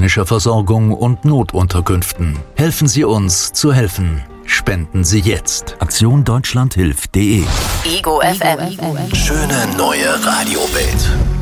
medizinischer Versorgung und Notunterkünften. Helfen Sie uns zu helfen. Spenden Sie jetzt. Aktion Deutschland hilft.de. Ego FM. Schöne neue Radiowelt.